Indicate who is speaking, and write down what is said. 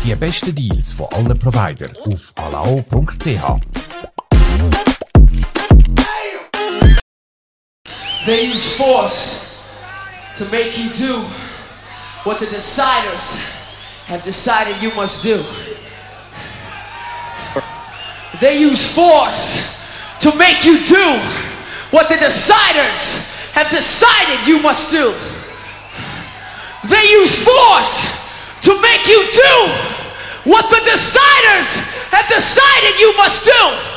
Speaker 1: Die besten Deals von allen Providern auf alao.ch.
Speaker 2: They use force to make you do what the deciders have decided you must do. They use force to make you do what the deciders have decided you must do. They use force to make you do what the deciders have decided you must do.